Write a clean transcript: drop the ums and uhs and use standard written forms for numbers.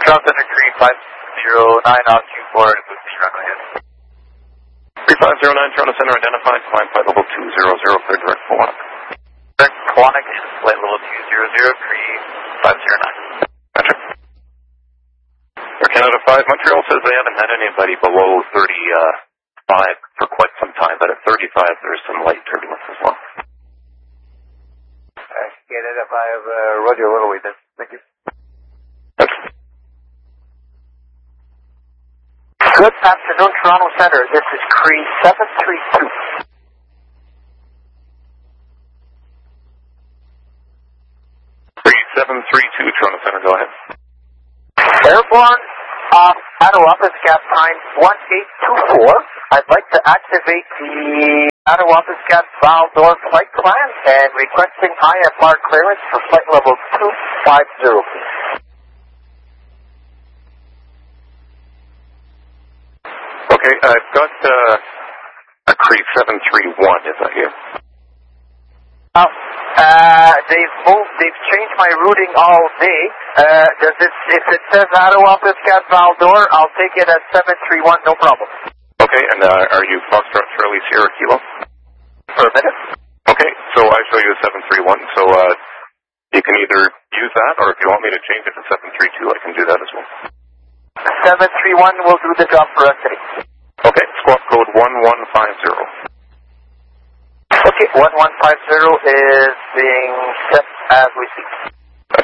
South Center Creek 509 on Q4 and move the runway ahead. 3509 Toronto Center identified, climb flight level 200, clear direct for 1. Direct Quantic, flight level 200, Creek 509. Gotcha. Air Canada 5, Montreal says they haven't had anybody below 35 for quite some time, but at 35 there's some light turbulence as well. Canada 5, Roger, a little way then. Thank you. Good afternoon, Toronto Center. This is Cree 732. Cree 732, Toronto Center, go ahead. Airborne Ottawa, office gap time 1824. I'd like to activate the Ottawa office gap valve door flight plan and requesting IFR clearance for flight level 250, please. Okay, I've got a Cree 731, is that you? They've changed my routing all day. If it says Ottawa office gap valve door, I'll take it as 731, no problem. Okay, and are you Foxtrot Charlie Sierra Kilo? For a minute. Okay, so I show you a 731, so you can either use that, or if you want me to change it to 732, I can do that as well. 731 will do the job for us today. Okay, squawk code 1150. Okay, 1150 is being set as we speak.